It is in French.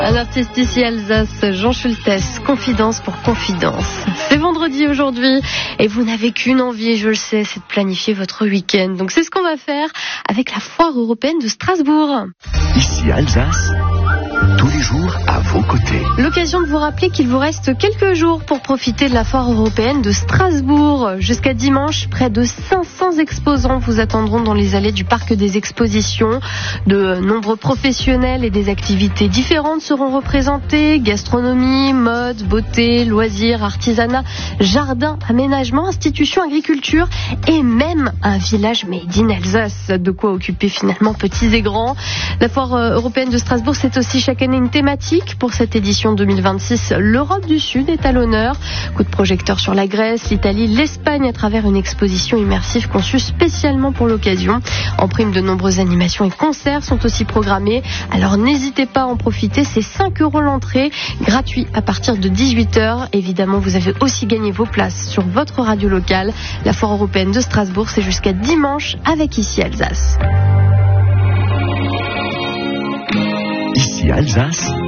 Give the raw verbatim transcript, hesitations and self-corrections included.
Un artiste ici Alsace, Jean Schultes, Confidence pour Confidence. C'est vendredi aujourd'hui et vous n'avez qu'une envie, je le sais, c'est de planifier votre week-end. Donc c'est ce qu'on va faire avec la foire européenne de Strasbourg. Ici Alsace, tous les jours à vos côtés. L'occasion de vous rappeler qu'il vous reste quelques jours pour profiter de la foire européenne de Strasbourg. Jusqu'à dimanche, près de cinq cents exposants vous attendront dans les allées du parc des expositions. De nombreux professionnels et des activités différentes seront représentés. Gastronomie, mode, beauté, loisirs, artisanat, jardin, aménagement, institutions, agriculture et même un village made in Alsace. De quoi occuper finalement petits et grands. La foire européenne de Strasbourg, c'est aussi chaque année une thématique. Pour cette édition deux mille vingt-six, l'Europe du Sud est à l'honneur. Coup de projecteur sur la Grèce, l'Italie, l'Espagne à travers une exposition immersive conçue spécialement pour l'occasion. En prime, de nombreuses animations et concerts sont aussi programmés. Alors n'hésitez pas à en profiter, c'est cinq euros l'entrée, gratuit à partir de dix-huit heures. Évidemment, vous avez aussi gagné vos places sur votre radio locale. La foire européenne de Strasbourg, c'est jusqu'à dimanche avec Ici Alsace. Ici Alsace,